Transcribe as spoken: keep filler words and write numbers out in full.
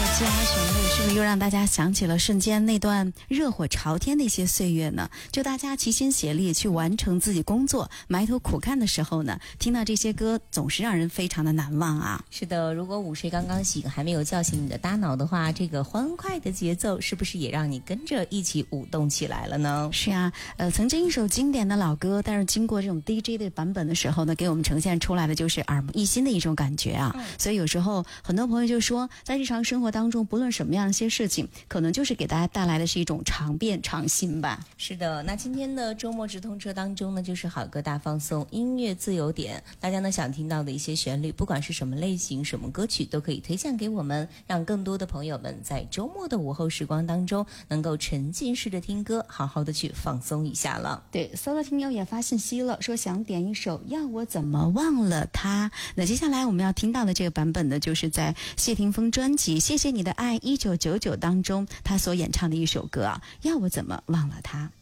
激昂的旋律是不是又让大家想起了瞬间那段热火朝天的一些岁月呢？就大家齐心协力去完成自己工作，埋头苦干的时候呢，听到这些歌总是让人非常的难忘啊。 是的，如果午睡刚刚醒，还没有叫醒你的大脑的话，这个欢快的节奏是不是也让你跟着一起舞动起来了呢？ 是啊，呃，曾经一首经典的老歌，但是经过这种 D J 的版本的时候呢，给我们呈现出来的就是耳目一新的一种感觉啊。嗯、所以有时候很多朋友就说，在日常生活当中，不论什么样的一些事情，可能就是给大家带来的是一种常变常新吧。 是的，那今天的周末直通车当中呢，就是好歌大放送，音乐自由点，大家呢想听到的一些旋律，不管是什么类型、什么歌曲，都可以推荐给我们，让更多的朋友们在周末的午后时光当中，能够沉浸式的听歌，好好的去放松一下了。 对，搜了听友也发信息了，说想点一首《要我怎么忘了他》。那接下来我们要听到的这个版本呢，就是在谢霆锋专辑《谢谢你的爱一九九九》当中他所演唱的一首歌啊，《要我怎么忘了他》。